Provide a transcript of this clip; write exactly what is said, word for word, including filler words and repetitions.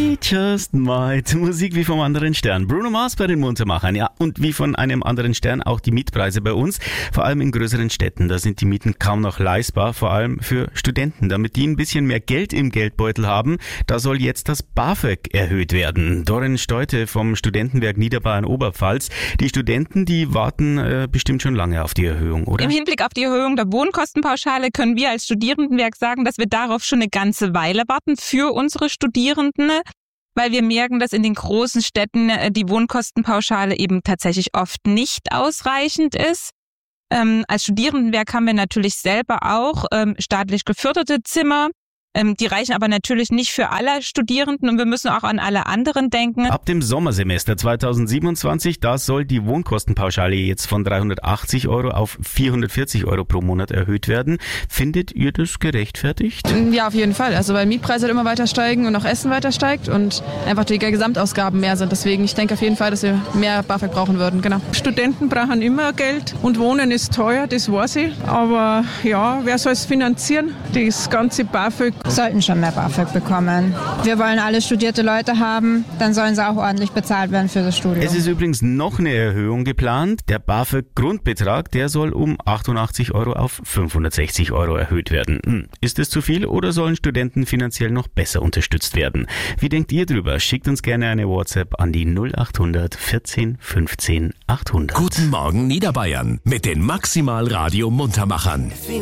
I just might. Musik wie vom anderen Stern. Bruno Mars bei den Muntermachern. Ja, und wie von einem anderen Stern auch die Mietpreise bei uns. Vor allem in größeren Städten. Da sind die Mieten kaum noch leistbar. Vor allem für Studenten. Damit die ein bisschen mehr Geld im Geldbeutel haben, da soll jetzt das BAföG erhöht werden. Dorin Steute vom Studentenwerk Niederbayern-Oberpfalz. Die Studenten, die warten äh, bestimmt schon lange auf die Erhöhung, oder? Im Hinblick auf die Erhöhung der Wohnkostenpauschale können wir als Studierendenwerk sagen, dass wir darauf schon eine ganze Weile warten für unsere Studierenden, weil wir merken, dass in den großen Städten die Wohnkostenpauschale eben tatsächlich oft nicht ausreichend ist. Ähm, als Studierendenwerk haben wir natürlich selber auch ähm, staatlich geförderte Zimmer. Ähm, die reichen aber natürlich nicht für alle Studierenden und wir müssen auch an alle anderen denken. Ab dem Sommersemester zweitausendsiebenundzwanzig, da soll die Wohnkostenpauschale jetzt von dreihundertachtzig Euro auf vierhundertvierzig Euro pro Monat erhöht werden. Findet ihr das gerechtfertigt? Ja, auf jeden Fall. Also weil Mietpreise halt immer weiter steigen und auch Essen weiter steigt und einfach die Gesamtausgaben mehr sind. Deswegen, ich denke auf jeden Fall, dass wir mehr BAföG brauchen würden. Genau. Studenten brauchen immer Geld und Wohnen ist teuer, das weiß ich. Aber ja, wer soll es finanzieren? Das ganze BAföG. Sollten schon mehr BAföG bekommen. Wir wollen alle studierte Leute haben, dann sollen sie auch ordentlich bezahlt werden für das Studium. Es ist übrigens noch eine Erhöhung geplant. Der BAföG-Grundbetrag, der soll um achtundachtzig Euro auf fünfhundertsechzig Euro erhöht werden. Hm. Ist es zu viel oder sollen Studenten finanziell noch besser unterstützt werden? Wie denkt ihr drüber? Schickt uns gerne eine WhatsApp an die null achthundert vierzehn fünfzehn achthundert. Guten Morgen Niederbayern mit den Maximal Radio Muntermachern.